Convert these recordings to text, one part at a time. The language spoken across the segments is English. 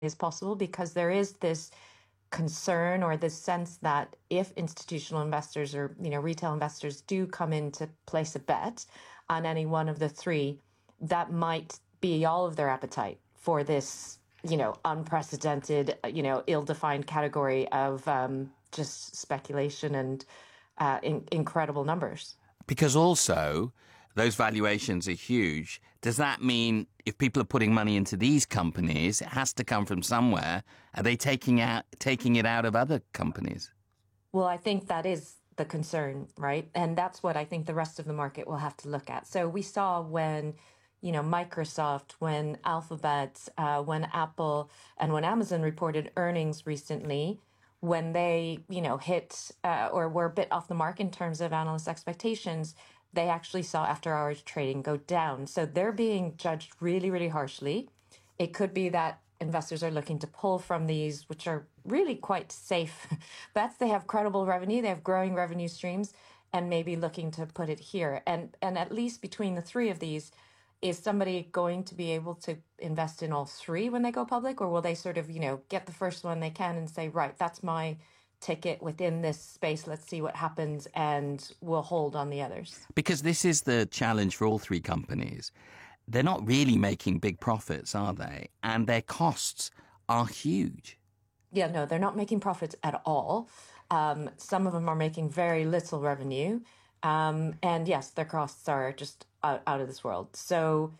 as possible, because there is this concern or this sense that if institutional investors or retail investors do come in to place a bet on any one of the three, that might be all of their appetite for this unprecedented ill-defined category of just speculation and incredible numbers. Because also those valuations are huge. Does that mean if people are putting money into these companies, it has to come from somewhere? Are they taking it out of other companies? Well, I think that is the concern, right? And that's what I think the rest of the market will have to look at. So we saw when, Microsoft, when Alphabet, when Apple, and when Amazon reported earnings recently, when they, hit or were a bit off the mark in terms of analyst expectations, they actually saw after hours trading go down. So they're being judged really, really harshly. It could be that investors are looking to pull from these, which are really quite safe bets. They have credible revenue, they have growing revenue streams, and maybe looking to put it here. And at least between the three of these, is somebody going to be able to invest in all three when they go public, or will they sort of, get the first one they can and say, right, that's my ticket within this space, let's see what happens, and we'll hold on the others? Because this is the challenge for all three companies. They're not really making big profits, are they? And their costs are huge. Yeah, no, they're not making profits at all. Some of them are making very little revenue. And yes, their costs are just out of this world. So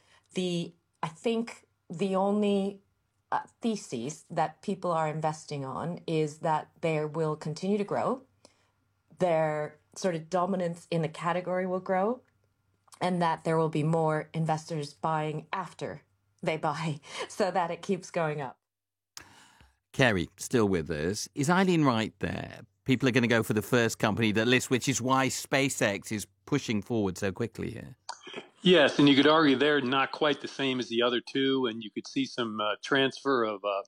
I think the only thesis that people are investing on is that they will continue to grow. Their sort of dominance in the category will grow, and that there will be more investors buying after they buy so that it keeps going up. Kerry, still with us. Is Eileen right there? People are going to go for the first company that lists, which is why SpaceX is pushing forward so quickly here. Yes, and you could argue they're not quite the same as the other two, and you could see some transfer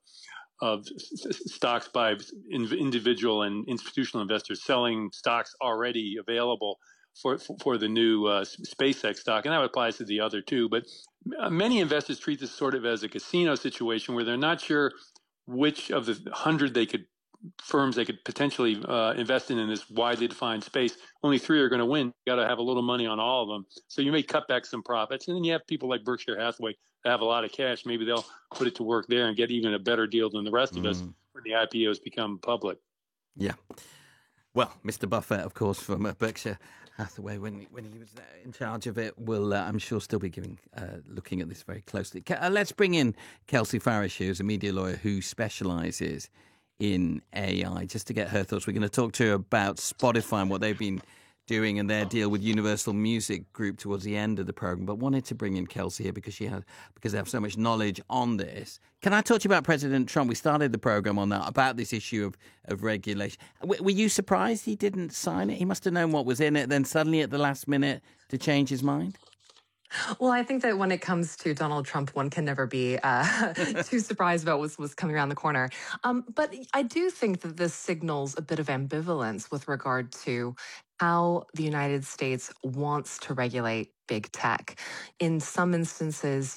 of stocks by individual and institutional investors selling stocks already available for the new SpaceX stock, and that applies to the other two. But many investors treat this sort of as a casino situation where they're not sure which of the 100 firms they could potentially invest in this widely defined space. Only three are going to win. You got to have a little money on all of them. So you may cut back some profits. And then you have people like Berkshire Hathaway that have a lot of cash. Maybe they'll put it to work there and get even a better deal than the rest of us when the IPOs become public. Yeah. Well, Mr. Buffett, of course, from Berkshire Hathaway, when he was in charge of it, will, I'm sure, still be looking at this very closely. Let's bring in Kelsey Farish, who's a media lawyer who specialises in AI, just to get her thoughts. We're going to talk to her about Spotify and what they've been doing and their deal with Universal Music Group towards the end of the program. But wanted to bring in Kelsey here because they have so much knowledge on this. Can I talk to you about President Trump? We started the program on that, about this issue of regulation. Were you surprised he didn't sign it? He must have known what was in it, then suddenly at the last minute to change his mind? Well, I think that when it comes to Donald Trump, one can never be too surprised about what's coming around the corner. But I do think that this signals a bit of ambivalence with regard to how the United States wants to regulate big tech. In some instances,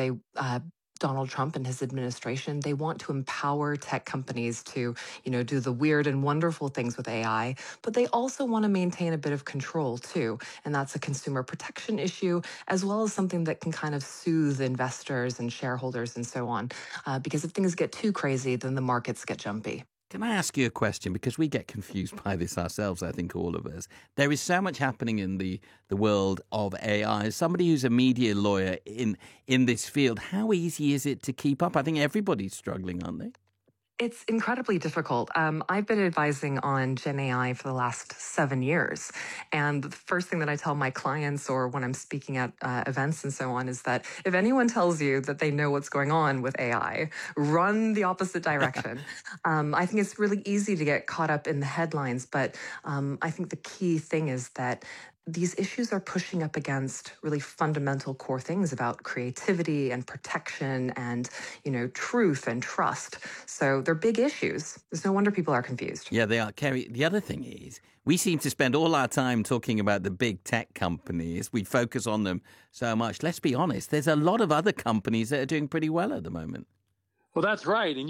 Donald Trump and his administration, they want to empower tech companies to, do the weird and wonderful things with AI, but they also want to maintain a bit of control too. And that's a consumer protection issue, as well as something that can kind of soothe investors and shareholders and so on. Because if things get too crazy, then the markets get jumpy. Can I ask you a question? Because we get confused by this ourselves, I think, all of us. There is so much happening in the world of AI. As somebody who's a media lawyer in this field, how easy is it to keep up? I think everybody's struggling, aren't they? It's incredibly difficult. I've been advising on Gen AI for the last 7 years. And the first thing that I tell my clients or when I'm speaking at events and so on is that if anyone tells you that they know what's going on with AI, run the opposite direction. I think it's really easy to get caught up in the headlines, but I think the key thing is that these issues are pushing up against really fundamental core things about creativity and protection and, truth and trust. So they're big issues. There's no wonder people are confused. Yeah, they are. Kerry, the other thing is we seem to spend all our time talking about the big tech companies. We focus on them so much. Let's be honest. There's a lot of other companies that are doing pretty well at the moment. Well, that's right. And